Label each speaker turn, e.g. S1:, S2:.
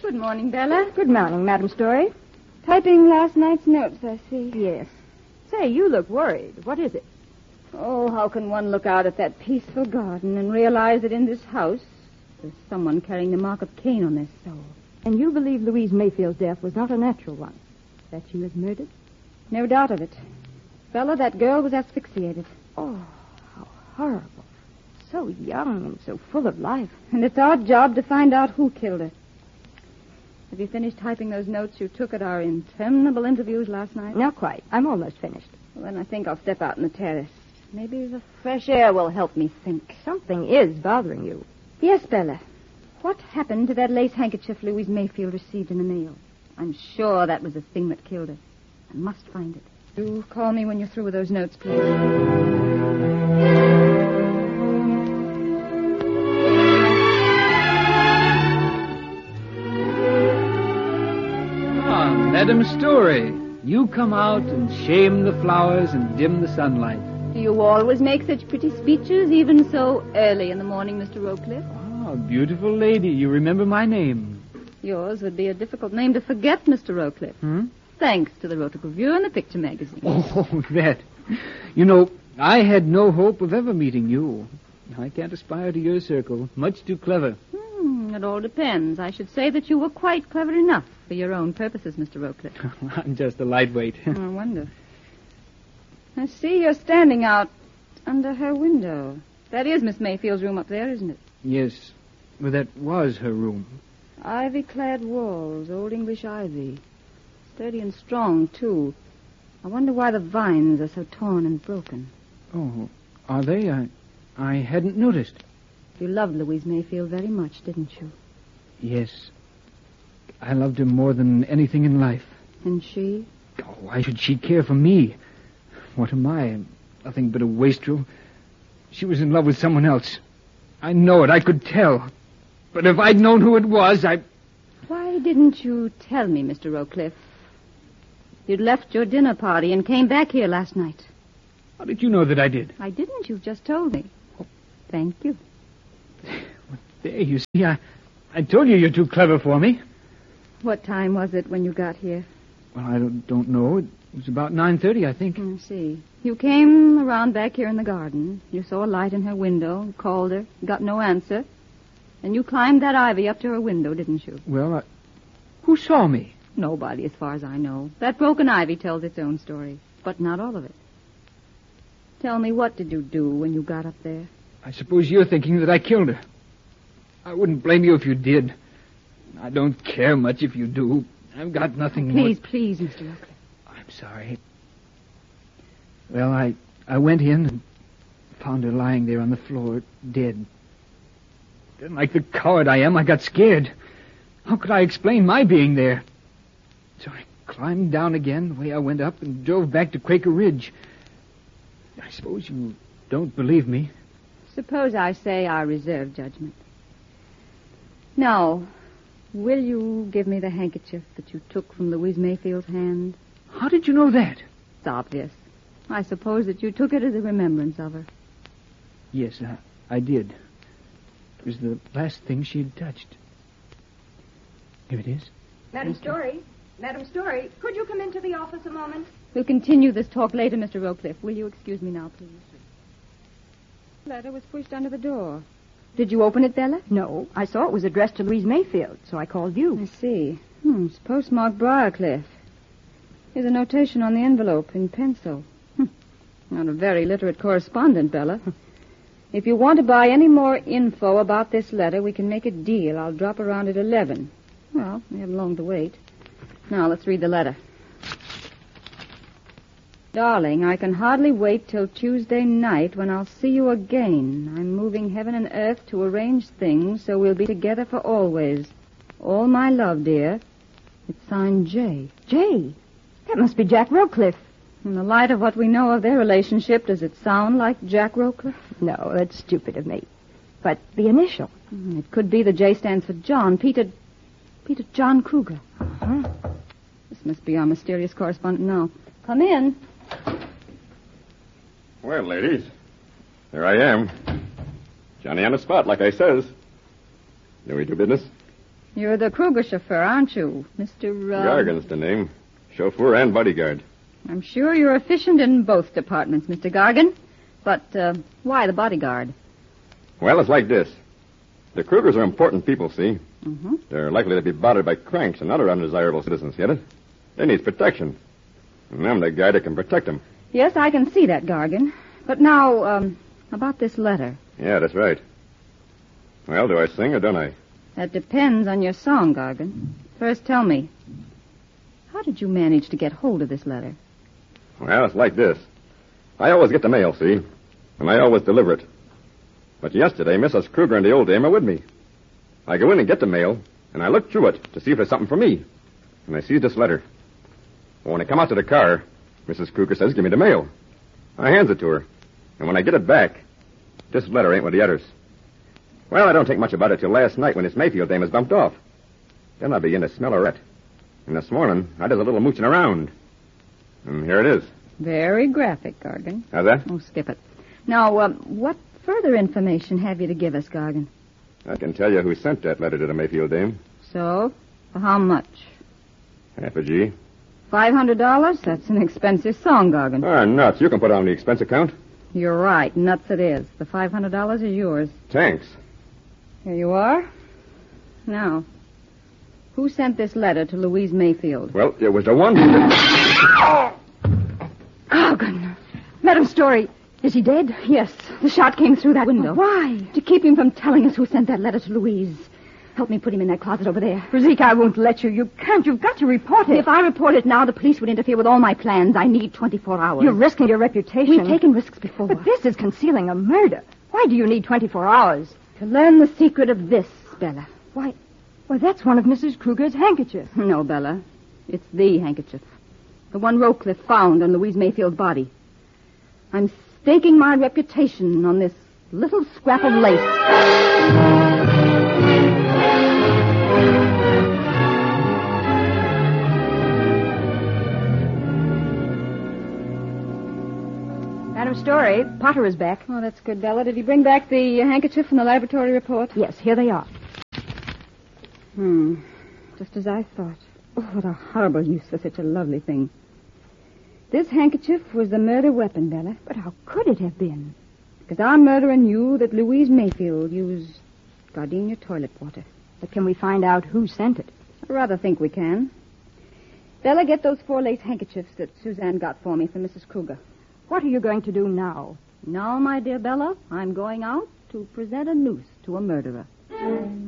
S1: Good morning, Bella.
S2: Good morning, Madam Story.
S1: Typing last night's notes, I see.
S2: Yes. Say, you look worried. What is it?
S1: Oh, how can one look out at that peaceful garden and realize that in this house there's someone carrying the mark of Cain on their soul?
S2: And you believe Louise Mayfield's death was not a natural one? That she was murdered?
S1: No doubt of it. Bella, that girl was asphyxiated.
S2: Oh, how horrible. So young and so full of life.
S1: And it's our job to find out who killed her. Have you finished typing those notes you took at our interminable interviews last night?
S2: Not quite. I'm almost finished.
S1: Well, then I think I'll step out on the terrace. Maybe the fresh air will help me think.
S2: Something is bothering you.
S1: Yes, Bella. What happened to that lace handkerchief Louise Mayfield received in the mail? I'm sure that was the thing that killed her. I must find it. Do call me when you're through with those notes, please.
S3: Madam Story, you come out and shame the flowers and dim the sunlight.
S1: Do you always make such pretty speeches, even so early in the morning, Mr. Rowcliffe?
S3: Ah, beautiful lady, you remember my name.
S1: Yours would be a difficult name to forget, Mr. Rowcliffe. Thanks to the Rotary Review and the picture magazine.
S3: Oh, that. You know, I had no hope of ever meeting you. I can't aspire to your circle. Much too clever.
S1: It all depends. I should say that you were quite clever enough for your own purposes, Mr. Rowcliffe.
S3: I'm just a lightweight.
S1: I wonder. I see you're standing out under her window. That is Miss Mayfield's room up there, isn't it?
S3: Yes. Well, that was her room.
S1: Ivy-clad walls, old English ivy. Sturdy and strong, too. I wonder why the vines are so torn and broken.
S3: Oh, are they? I hadn't noticed.
S1: You loved Louise Mayfield very much, didn't you?
S3: Yes. I loved her more than anything in life.
S1: And she?
S3: Oh, why should she care for me? What am I? Nothing but a wastrel. She was in love with someone else. I know it. I could tell. But if I'd known who it was,
S1: Why didn't you tell me, Mr. Rowcliffe? You'd left your dinner party and came back here last night.
S3: How did you know that I did?
S1: I didn't. You've just told me. Thank you.
S3: Well, there, you see, I told you you're too clever for me.
S1: What time was it when you got here?
S3: Well, I don't know. It was about 9:30, I think.
S1: I see. You came around back here in the garden. You saw a light in her window, called her, got no answer. And you climbed that ivy up to her window, didn't you?
S3: Well, who saw me?
S1: Nobody, as far as I know. That broken ivy tells its own story, but not all of it. Tell me, what did you do when you got up there?
S3: I suppose you're thinking that I killed her. I wouldn't blame you if you did. I don't care much if you do. I've got nothing more...
S1: Please, Mr. Rowcliffe.
S3: I'm sorry. Well, I went in and found her lying there on the floor, dead. Then, like the coward I am, I got scared. How could I explain my being there? So I climbed down again the way I went up and drove back to Quaker Ridge. I suppose you don't believe me.
S1: Suppose I say I reserve judgment. Now, will you give me the handkerchief that you took from Louise Mayfield's hand?
S3: How did you know that?
S1: It's obvious. I suppose that you took it as a remembrance of her.
S3: Yes, I did. It was the last thing she had touched. Here it is.
S2: Madam Story? Madam Story, could you come into the office a moment?
S1: We'll continue this talk later, Mr. Rowcliffe. Will you excuse me now, please? The letter was pushed under the door. Did you open it, Bella?
S2: No, I saw it was addressed to Louise Mayfield, so I called you.
S1: I see. It's postmarked Briarcliff. Here's a notation on the envelope in pencil. Not a very literate correspondent, Bella. If you want to buy any more info about this letter, we can make a deal. I'll drop around at 11. Well, we haven't long to wait. Now, let's read the letter. Darling, I can hardly wait till Tuesday night when I'll see you again. I'm moving heaven and earth to arrange things so we'll be together for always. All my love, dear. It's signed J.
S2: Jay? That must be Jack Rowcliffe.
S1: In the light of what we know of their relationship, does it sound like Jack Rowcliffe?
S2: No, that's stupid of me. But the initial.
S1: It could be the J stands for John. Peter John Kruger.
S2: Huh?
S1: This must be our mysterious correspondent now. Come in.
S4: Well, ladies, there I am. Johnny on the spot, like I says. Know we do business?
S1: You're the Kruger chauffeur, aren't you, Mr.
S4: Gargan's the name. Chauffeur and bodyguard.
S1: I'm sure you're efficient in both departments, Mr. Gargan. But why the bodyguard?
S4: Well, it's like this. The Krugers are important people, see?
S1: Mm-hmm.
S4: They're likely to be bothered by cranks and other undesirable citizens, get it? They need protection. And I'm the guy that can protect them.
S1: Yes, I can see that, Gargan. But now, about this letter.
S4: Yeah, that's right. Well, do I sing or don't I?
S1: That depends on your song, Gargan. First, tell me, how did you manage to get hold of this letter?
S4: Well, it's like this. I always get the mail, see? And I always deliver it. But yesterday, Mrs. Kruger and the old dame are with me. I go in and get the mail, and I look through it to see if there's something for me. And I see this letter. Well, when I come out to the car, Mrs. Kruger says, give me the mail. I hands it to her. And when I get it back, this letter ain't with the others. Well, I don't think much about it till last night when this Mayfield dame was bumped off. Then I begin to smell a rat. And this morning, I did a little mooching around. And here it is.
S1: Very graphic, Gargan.
S4: How's that?
S1: Oh, skip it. Now, what further information have you to give us, Gargan?
S4: I can tell you who sent that letter to the Mayfield dame.
S1: So, for how much?
S4: Half a G.
S1: $500? That's an expensive song, Gargan.
S4: Ah, nuts. You can put it on the expense account.
S1: You're right. Nuts it is. The $500 is yours.
S4: Thanks.
S1: Here you are. Now, who sent this letter to Louise Mayfield?
S4: Well, it was the one who did...
S2: Gargan. Madam Story, is he dead?
S1: Yes, the shot came through that window.
S2: Why?
S1: To keep him from telling us who sent that letter to Louise. Help me put him in that closet over there.
S2: Rosika, I won't let you. You can't. You've got to report it.
S1: If I report it now, the police would interfere with all my plans. I need 24 hours.
S2: You're risking your reputation.
S1: We've taken risks before.
S2: But this is concealing a murder. Why do you need 24 hours?
S1: To learn the secret of this, Bella.
S2: Why, that's one of Mrs. Kruger's handkerchiefs.
S1: No, Bella. It's the handkerchief. The one Rowcliffe found on Louise Mayfield's body. I'm staking my reputation on this little scrap of lace.
S2: Madam Story, Potter is back.
S1: Oh, that's good, Bella. Did he bring back the handkerchief from the laboratory report?
S2: Yes, here they are.
S1: Just as I thought. Oh, what a horrible use for such a lovely thing. This handkerchief was the murder weapon, Bella.
S2: But how could it have been?
S1: Because our murderer knew that Louise Mayfield used gardenia toilet water.
S2: But can we find out who sent it?
S1: I rather think we can. Bella, get those 4 lace handkerchiefs that Suzanne got for me from Mrs. Kruger.
S2: What are you going to do now?
S1: Now, my dear Bella, I'm going out to present a noose to a murderer.